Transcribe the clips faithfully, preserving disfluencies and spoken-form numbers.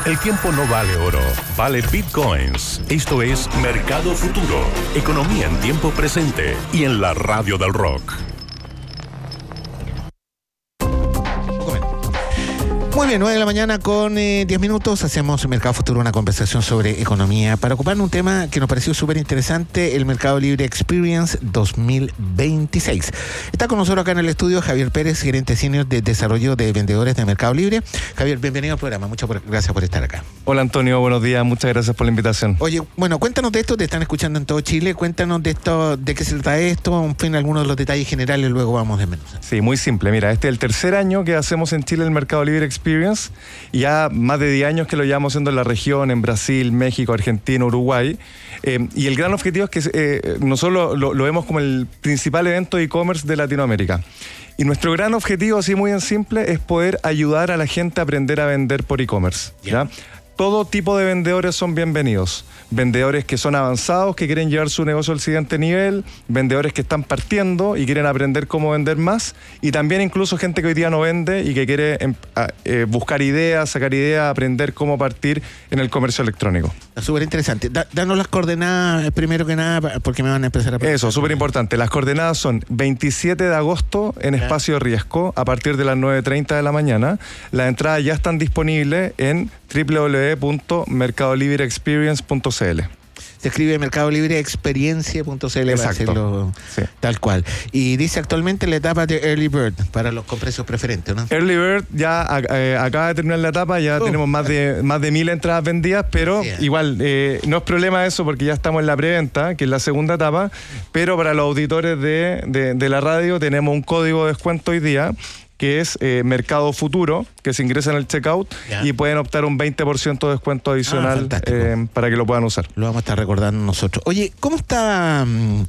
El tiempo no vale oro, vale bitcoins. Esto es Mercado Futuro, economía en tiempo presente y en la radio del rock. Muy bien, nueve de la mañana con eh, diez minutos. Hacemos Mercado Futuro, una conversación sobre economía para ocupar un tema que nos pareció súper interesante, el Mercado Libre Experience dos mil veintiséis. Está con nosotros acá en el estudio Javier Pérez, gerente senior de desarrollo de vendedores de Mercado Libre. Javier, bienvenido al programa. Muchas gracias por estar acá. Hola Antonio, buenos días. Muchas gracias por la invitación. Oye, bueno, cuéntanos de esto. Te están escuchando en todo Chile. Cuéntanos de esto, de qué se trata esto, en fin, algunos de los detalles generales, luego vamos desmenuzando. Sí, muy simple. Mira, este es el tercer año que hacemos en Chile el Mercado Libre Experience. Y ya más de diez años que lo llevamos haciendo en la región, en Brasil, México, Argentina, Uruguay. Eh, y el gran objetivo es que eh, nosotros lo, lo, lo vemos como el principal evento de e-commerce de Latinoamérica. Y nuestro gran objetivo, así muy en simple, es poder ayudar a la gente a aprender a vender por e-commerce. ¿Ya? Todo tipo de vendedores son bienvenidos. Vendedores que son avanzados, que quieren llevar su negocio al siguiente nivel, vendedores que están partiendo y quieren aprender cómo vender más, y también incluso gente que hoy día no vende y que quiere eh, buscar ideas, sacar ideas, aprender cómo partir en el comercio electrónico. Súper interesante. Da, danos las coordenadas primero que nada, porque me van a empezar a... Eso, súper importante. Las coordenadas son veintisiete de agosto en ya. Espacio Riesgo, a partir de las nueve treinta de la mañana. Las entradas ya están disponibles en doble u doble u doble u punto mercado libre experience punto c l. Se escribe Mercado Libre Experiencia punto c l para hacerlo sí. tal cual. Y dice actualmente la etapa de Early Bird para los con precios preferentes, ¿no? Early Bird ya eh, acaba de terminar la etapa, ya uh. tenemos más de más de mil entradas vendidas, pero yeah. igual eh, no es problema eso porque ya estamos en la preventa, que es la segunda etapa, pero para los auditores de, de, de la radio tenemos un código de descuento hoy día, que es eh, Mercado Futuro, que se ingresa en el checkout yeah. y pueden optar un veinte por ciento de descuento adicional ah, eh, para que lo puedan usar. Lo vamos a estar recordando nosotros. Oye, ¿cómo está...?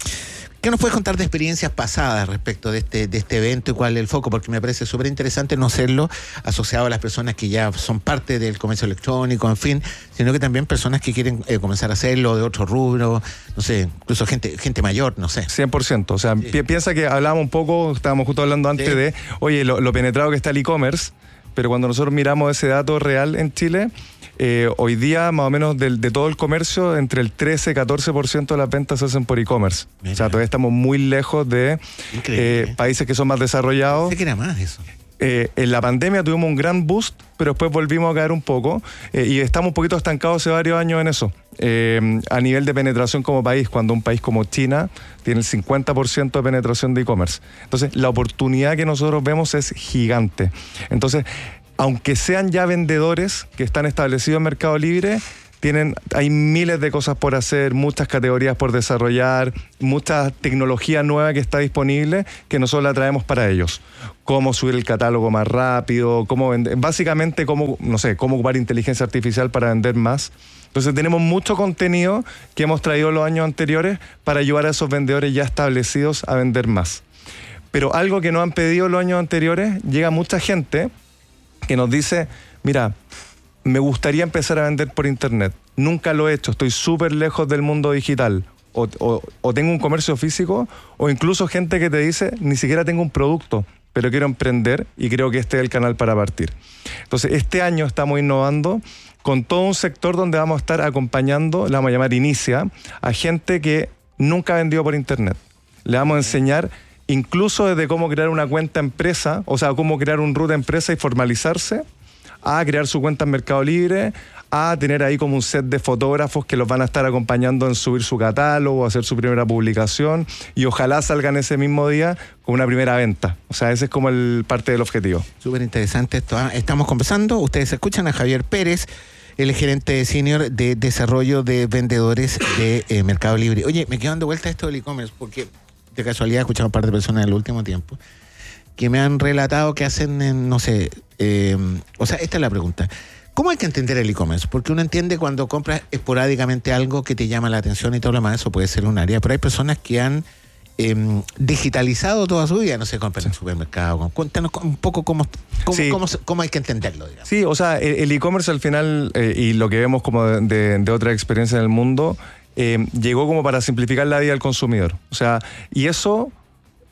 ¿Qué nos puedes contar de experiencias pasadas respecto de este, de este evento y cuál es el foco? Porque me parece súper interesante no serlo asociado a las personas que ya son parte del comercio electrónico, en fin, sino que también personas que quieren eh, comenzar a hacerlo de otro rubro, no sé, incluso gente gente mayor, no sé. cien por ciento. O sea, sí. pi- piensa que hablábamos un poco, estábamos justo hablando antes sí. de, oye, lo, lo penetrado que está el e-commerce, pero cuando nosotros miramos ese dato real en Chile, eh, hoy día más o menos de, de todo el comercio, entre el trece y catorce por ciento de las ventas se hacen por e-commerce. Mira. O sea, todavía estamos muy lejos de eh, países que son más desarrollados. Pensé que era más eso. Eh, en la pandemia tuvimos un gran boost, pero después volvimos a caer un poco eh, y estamos un poquito estancados hace varios años en eso. Eh, a nivel de penetración como país, cuando un país como China tiene el cincuenta por ciento de penetración de e-commerce. Entonces, la oportunidad que nosotros vemos es gigante. Entonces, aunque sean ya vendedores que están establecidos en Mercado Libre, tienen, hay miles de cosas por hacer, muchas categorías por desarrollar, mucha tecnología nueva que está disponible que nosotros la traemos para ellos. Cómo subir el catálogo más rápido, cómo vender, básicamente cómo, no sé, cómo ocupar inteligencia artificial para vender más. Entonces tenemos mucho contenido que hemos traído los años anteriores para ayudar a esos vendedores ya establecidos a vender más. Pero algo que no han pedido los años anteriores, llega mucha gente que nos dice, mira, me gustaría empezar a vender por internet. Nunca lo he hecho, estoy súper lejos del mundo digital. O, o, o tengo un comercio físico, o incluso gente que te dice, ni siquiera tengo un producto, pero quiero emprender y creo que este es el canal para partir. Entonces, este año estamos innovando con todo un sector donde vamos a estar acompañando, le vamos a llamar Inicia, a gente que nunca ha vendido por internet. Le vamos a enseñar incluso desde cómo crear una cuenta empresa, o sea, cómo crear un root empresa y formalizarse, a crear su cuenta en Mercado Libre, a tener ahí como un set de fotógrafos que los van a estar acompañando en subir su catálogo, hacer su primera publicación y ojalá salgan ese mismo día con una primera venta. O sea, ese es como el parte del objetivo. Súper interesante esto. ¿eh? Estamos conversando, ustedes escuchan a Javier Pérez, el gerente senior de desarrollo de vendedores de eh, Mercado Libre. Oye, me quedo dando vuelta a esto del e-commerce porque de casualidad he escuchado a un par de personas en el último tiempo que me han relatado que hacen, eh, no sé, eh, o sea, esta es la pregunta. ¿Cómo hay que entender el e-commerce? Porque uno entiende cuando compras esporádicamente algo que te llama la atención y todo lo demás, eso puede ser un área, pero hay personas que han eh, digitalizado toda su vida, no sé, compran en el supermercado. Cuéntanos un poco cómo, cómo, sí. cómo, cómo hay que entenderlo, digamos. Sí, o sea, el, el e-commerce al final, eh, y lo que vemos como de, de, de otra experiencia en el mundo, eh, llegó como para simplificar la vida del consumidor. O sea, y eso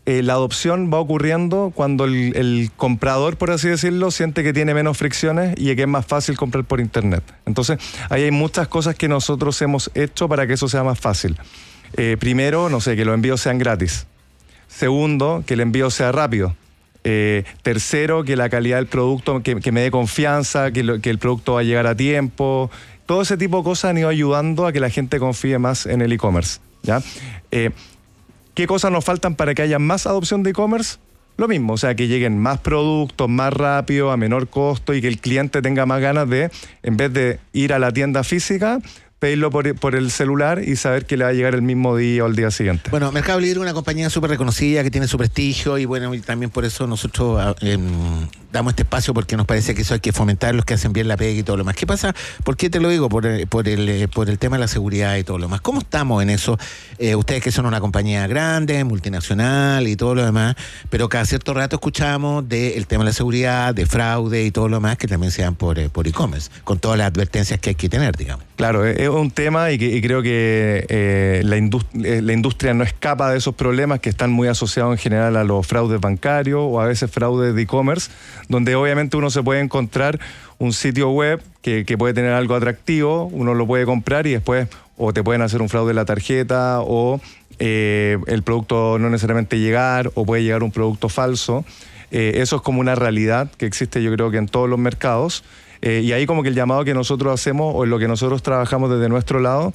eh, la adopción va ocurriendo cuando el, el comprador, por así decirlo, siente que tiene menos fricciones y que es más fácil comprar por internet. Entonces, ahí hay muchas cosas que nosotros hemos hecho para que eso sea más fácil. Eh, primero, no sé, que los envíos sean gratis. Segundo, que el envío sea rápido. Eh, tercero, que la calidad del producto, que, que me dé confianza, que, lo, que el producto va a llegar a tiempo. Todo ese tipo de cosas han ido ayudando a que la gente confíe más en el e-commerce, ¿ya? Eh, ¿Qué cosas nos faltan para que haya más adopción de e-commerce? Lo mismo, o sea, que lleguen más productos, más rápido, a menor costo y que el cliente tenga más ganas de, en vez de ir a la tienda física, pedirlo por, por el celular y saber que le va a llegar el mismo día o el día siguiente. Bueno, Mercado Libre es una compañía súper reconocida que tiene su prestigio y bueno, y también por eso nosotros eh, damos este espacio porque nos parece que eso hay que fomentar los que hacen bien la pega y todo lo más. ¿Qué pasa? ¿Por qué te lo digo? Por el, por el, por el tema de la seguridad y todo lo más. ¿Cómo estamos en eso? Eh, ustedes que son una compañía grande, multinacional y todo lo demás, pero cada cierto rato escuchamos del tema de la seguridad, de fraude y todo lo más que también se dan por, eh, por e-commerce, con todas las advertencias que hay que tener, digamos. Claro, es un tema y, que, y creo que eh, la, industria, la industria no escapa de esos problemas que están muy asociados en general a los fraudes bancarios o a veces fraudes de e-commerce, donde obviamente uno se puede encontrar un sitio web que, que puede tener algo atractivo, uno lo puede comprar y después o te pueden hacer un fraude de la tarjeta o eh, el producto no necesariamente llegar o puede llegar un producto falso. Eh, eso es como una realidad que existe yo creo que en todos los mercados. Eh, y ahí como que el llamado que nosotros hacemos o en lo que nosotros trabajamos desde nuestro lado,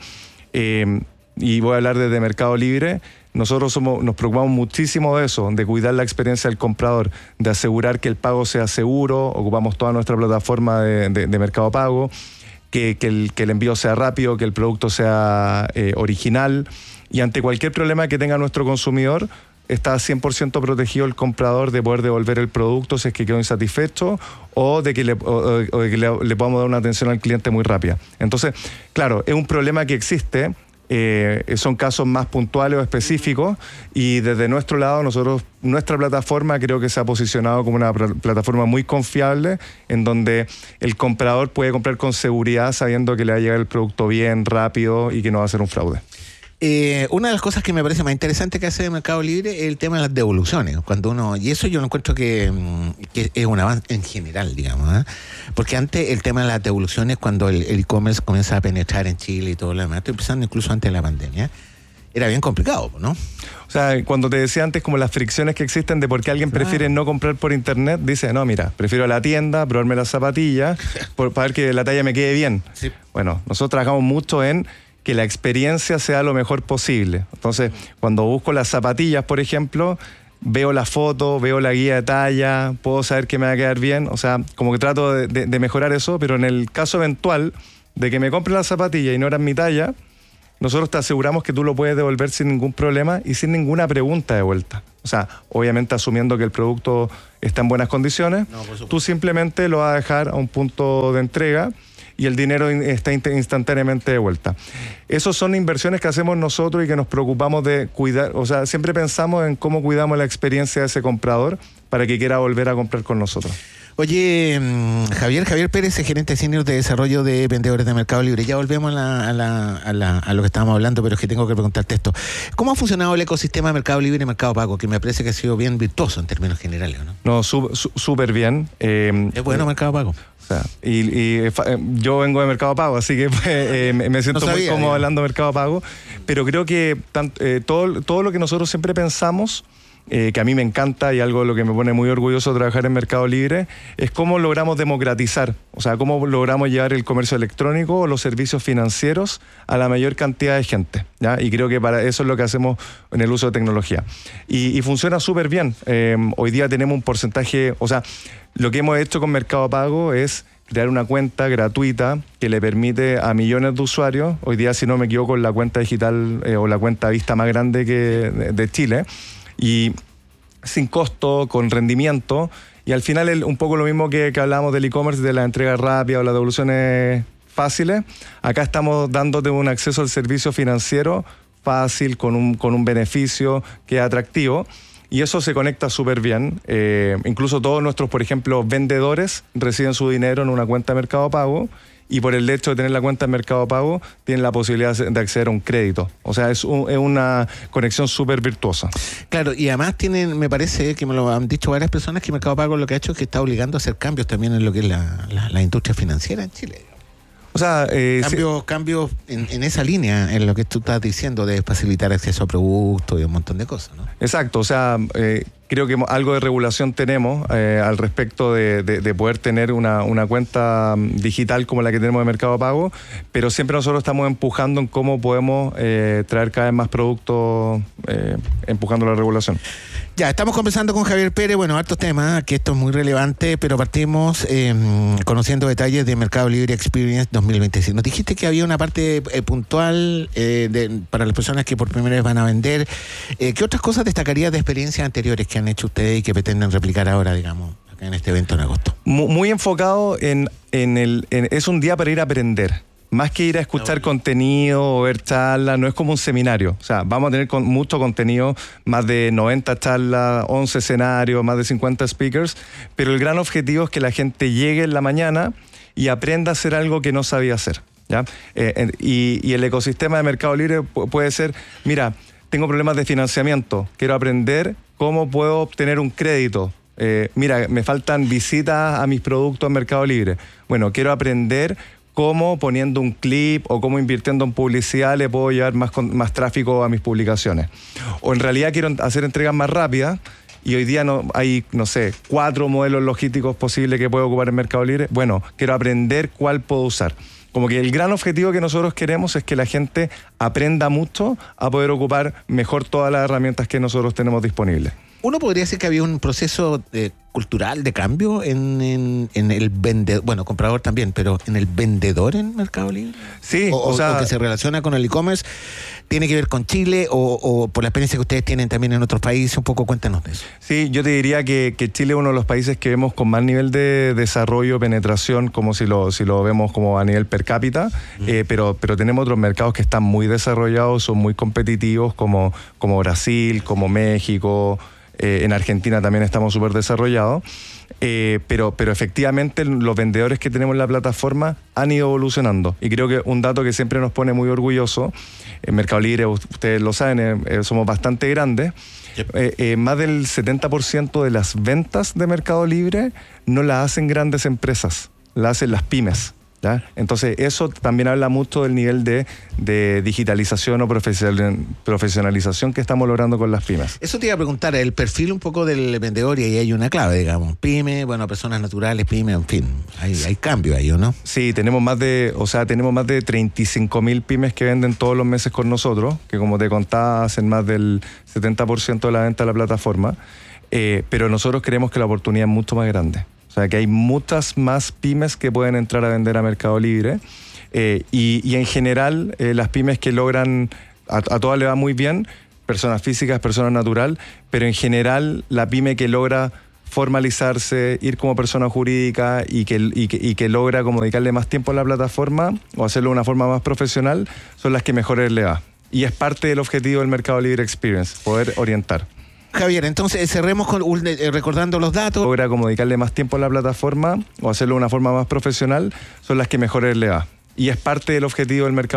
eh, y voy a hablar desde Mercado Libre, nosotros somos, nos preocupamos muchísimo de eso, de cuidar la experiencia del comprador, de asegurar que el pago sea seguro, ocupamos toda nuestra plataforma de, de, de Mercado Pago, que, que, el, que el envío sea rápido, que el producto sea eh, original y ante cualquier problema que tenga nuestro consumidor, está cien por ciento protegido el comprador de poder devolver el producto si es que quedó insatisfecho o de que, le, o, o de que le, le podamos dar una atención al cliente muy rápida. Entonces, claro, es un problema que existe, eh, son casos más puntuales o específicos y desde nuestro lado, nosotros, nuestra plataforma creo que se ha posicionado como una pl- plataforma muy confiable en donde el comprador puede comprar con seguridad sabiendo que le va a llegar el producto bien, rápido y que no va a ser un fraude. Eh, una de las cosas que me parece más interesante que hace Mercado Libre es el tema de las devoluciones. Cuando uno, y eso yo lo encuentro que, que es un avance en general, digamos, ¿eh? Porque antes el tema de las devoluciones, cuando el, el e-commerce comienza a penetrar en Chile y todo lo demás, estoy pensando incluso antes de la pandemia, era bien complicado, ¿no? O sea, cuando te decía antes como las fricciones que existen de por qué alguien claro. prefiere no comprar por internet, dice, no, mira, prefiero a la tienda, probarme las zapatillas, por, para ver que la talla me quede bien. Sí. Bueno, nosotros trabajamos mucho en que la experiencia sea lo mejor posible. Entonces, cuando busco las zapatillas, por ejemplo, veo la foto, veo la guía de talla, puedo saber que me va a quedar bien. O sea, como que trato de, de, de mejorar eso, pero en el caso eventual de que me compre la zapatilla y no era mi talla, nosotros te aseguramos que tú lo puedes devolver sin ningún problema y sin ninguna pregunta de vuelta. O sea, obviamente asumiendo que el producto está en buenas condiciones, no, tú simplemente lo vas a dejar a un punto de entrega y el dinero está instantáneamente de vuelta. Esas son inversiones que hacemos nosotros y que nos preocupamos de cuidar, o sea, siempre pensamos en cómo cuidamos la experiencia de ese comprador para que quiera volver a comprar con nosotros. Oye, Javier, Javier Pérez, gerente senior de desarrollo de vendedores de Mercado Libre. Ya volvemos a, la, a, la, a, la, a lo que estábamos hablando, pero es que tengo que preguntarte esto. ¿Cómo ha funcionado el ecosistema de Mercado Libre y Mercado Pago? Que me parece que ha sido bien virtuoso en términos generales, ¿no? No, súper su, bien. Eh, ¿Es bueno eh, Mercado Pago? O sea, y, y eh, yo vengo de Mercado Pago, así que pues, eh, me siento no sabía, muy cómodo digamos. hablando de Mercado Pago, pero creo que tant, eh, todo, todo lo que nosotros siempre pensamos, Eh, que a mí me encanta y algo de lo que me pone muy orgulloso de trabajar en Mercado Libre, es cómo logramos democratizar, o sea, cómo logramos llevar el comercio electrónico o los servicios financieros a la mayor cantidad de gente, ¿ya? Y creo que para eso es lo que hacemos en el uso de tecnología. Y, y funciona súper bien. Eh, hoy día tenemos un porcentaje, o sea, lo que hemos hecho con Mercado Pago es crear una cuenta gratuita que le permite a millones de usuarios, hoy día si no me equivoco la cuenta digital eh, o la cuenta vista más grande que de, de Chile, y sin costo, con rendimiento, y al final el, un poco lo mismo que, que hablábamos del e-commerce, de la entrega rápida o las devoluciones fáciles, acá estamos dándote un acceso al servicio financiero fácil, con un, con un beneficio que es atractivo, y eso se conecta súper bien. Eh, incluso todos nuestros, por ejemplo, vendedores reciben su dinero en una cuenta de Mercado Pago, y por el hecho de tener la cuenta de Mercado Pago, tienen la posibilidad de acceder a un crédito. O sea, es, un, es una conexión súper virtuosa. Claro, y además tienen, me parece que me lo han dicho varias personas, que Mercado Pago lo que ha hecho es que está obligando a hacer cambios también en lo que es la, la, la industria financiera en Chile. O sea, eh, cambios, sí. cambios en, en esa línea, en lo que tú estás diciendo, de facilitar acceso a productos y un montón de cosas, ¿no? Exacto, o sea, eh, creo que algo de regulación tenemos eh, al respecto de, de, de poder tener una, una cuenta digital como la que tenemos de Mercado Pago, pero siempre nosotros estamos empujando en cómo podemos eh, traer cada vez más productos, eh, empujando la regulación. Ya, estamos conversando con Javier Pérez, bueno, hartos temas, que esto es muy relevante, pero partimos eh, conociendo detalles de Mercado Libre Experience dos mil veintiséis. Nos dijiste que había una parte eh, puntual eh, de, para las personas que por primera vez van a vender. Eh, ¿Qué otras cosas destacarías de experiencias anteriores que han hecho ustedes y que pretenden replicar ahora, digamos, acá en este evento en agosto? Muy, muy enfocado en, en el... En, es un día para ir a aprender. Más que ir a escuchar no, contenido o ver charlas, no es como un seminario. O sea, vamos a tener con, mucho contenido, más de noventa charlas, once escenarios, más de cincuenta speakers, pero el gran objetivo es que la gente llegue en la mañana y aprenda a hacer algo que no sabía hacer, ¿ya? Eh, y, y el ecosistema de Mercado Libre puede ser, mira, tengo problemas de financiamiento, quiero aprender cómo puedo obtener un crédito. Eh, mira, me faltan visitas a mis productos en Mercado Libre. Bueno, quiero aprender cómo poniendo un clip o cómo invirtiendo en publicidad le puedo llevar más, más tráfico a mis publicaciones. O en realidad quiero hacer entregas más rápidas y hoy día no hay, no sé, cuatro modelos logísticos posibles que puedo ocupar en Mercado Libre. Bueno, quiero aprender cuál puedo usar. Como que el gran objetivo que nosotros queremos es que la gente aprenda mucho a poder ocupar mejor todas las herramientas que nosotros tenemos disponibles. Uno podría decir que había un proceso de, cultural de cambio en, en, en el vendedor, bueno, comprador también, pero en el vendedor en Mercado Libre. Sí, o, o sea, o que se relaciona con el e-commerce, tiene que ver con Chile o, o por la experiencia que ustedes tienen también en otros países, un poco cuéntanos de eso. Sí, yo te diría que, que Chile es uno de los países que vemos con más nivel de desarrollo, penetración, como si lo, si lo vemos como a nivel per cápita, mm. eh, pero, pero tenemos otros mercados que están muy desarrollados, son muy competitivos, como, como Brasil, como México. Eh, en Argentina también estamos súper desarrollados, eh, pero, pero efectivamente los vendedores que tenemos en la plataforma han ido evolucionando. Y creo que un dato que siempre nos pone muy orgulloso, en Mercado Libre, ustedes lo saben, eh, somos bastante grandes, yep. eh, eh, más del setenta por ciento de las ventas de Mercado Libre no las hacen grandes empresas, las hacen las pymes. ¿Ya? Entonces eso también habla mucho del nivel de, de digitalización o profesionalización que estamos logrando con las pymes. Eso te iba a preguntar, el perfil un poco del vendedor, y ahí hay una clave, digamos, pyme, bueno, personas naturales, pyme, en fin, hay, hay cambio ahí, ¿o no? Sí, tenemos más de, o sea, tenemos más de treinta y cinco mil pymes que venden todos los meses con nosotros, que como te contaba, hacen más del setenta por ciento de la venta de la plataforma, eh, pero nosotros creemos que la oportunidad es mucho más grande. O sea, que hay muchas más pymes que pueden entrar a vender a Mercado Libre eh, y, y en general eh, las pymes que logran, a, a todas le va muy bien, personas físicas, personas natural, pero en general la pyme que logra formalizarse, ir como persona jurídica y que, y que, y que logra como dedicarle más tiempo a la plataforma o hacerlo de una forma más profesional, son las que mejor le va. Y es parte del objetivo del Mercado Libre Experience, poder orientar. Javier, entonces cerremos con, eh, recordando los datos. Logra como dedicarle más tiempo a la plataforma o hacerlo de una forma más profesional, son las que mejor le va. Y es parte del objetivo del mercado.